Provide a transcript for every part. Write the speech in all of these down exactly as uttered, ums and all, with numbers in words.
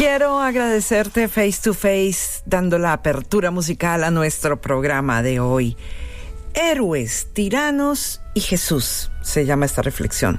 Quiero agradecerte Face to Face, dando la apertura musical a nuestro programa de hoy. Héroes, tiranos y Jesús, se llama esta reflexión.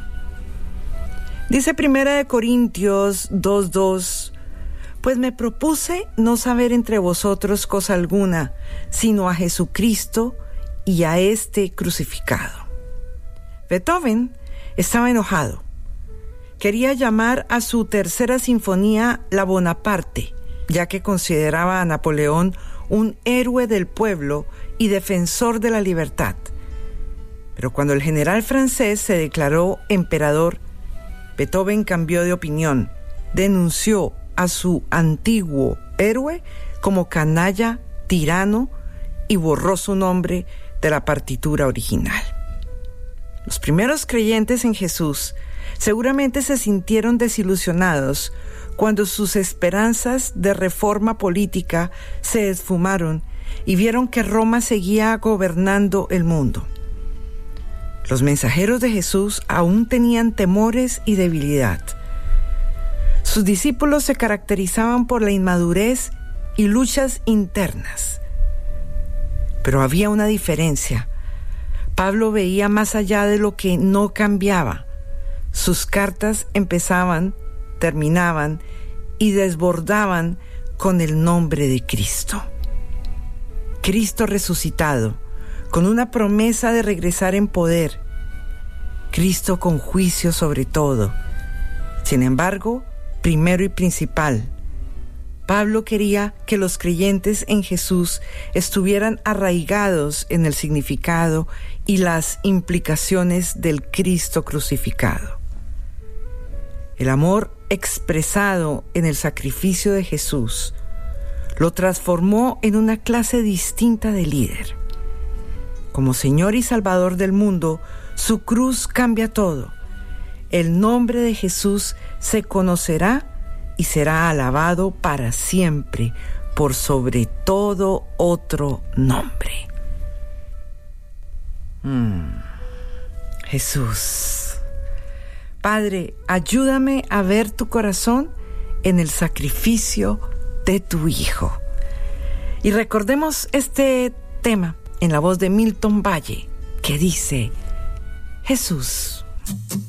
Dice Primera de Corintios dos dos, pues me propuse no saber entre vosotros cosa alguna, sino a Jesucristo y a este crucificado. Beethoven estaba enojado. Quería llamar a su tercera sinfonía la Bonaparte, ya que consideraba a Napoleón un héroe del pueblo y defensor de la libertad. Pero cuando el general francés se declaró emperador, Beethoven cambió de opinión, denunció a su antiguo héroe como canalla, tirano y borró su nombre de la partitura original. Los primeros creyentes en Jesús seguramente se sintieron desilusionados cuando sus esperanzas de reforma política se esfumaron y vieron que Roma seguía gobernando el mundo. Los mensajeros de Jesús aún tenían temores y debilidad. Sus discípulos se caracterizaban por la inmadurez y luchas internas. Pero había una diferencia. Pablo veía más allá de lo que no cambiaba. Sus cartas empezaban, terminaban y desbordaban con el nombre de Cristo. Cristo resucitado, con una promesa de regresar en poder. Cristo con juicio sobre todo. Sin embargo, primero y principal, Pablo quería que los creyentes en Jesús estuvieran arraigados en el significado y las implicaciones del Cristo crucificado. El amor expresado en el sacrificio de Jesús lo transformó en una clase distinta de líder. Como Señor y Salvador del mundo, su cruz cambia todo. El nombre de Jesús se conocerá y será alabado para siempre por sobre todo otro nombre. Mm. Jesús. Padre, ayúdame a ver tu corazón en el sacrificio de tu Hijo. Y recordemos este tema en la voz de Milton Valle, que dice: Jesús.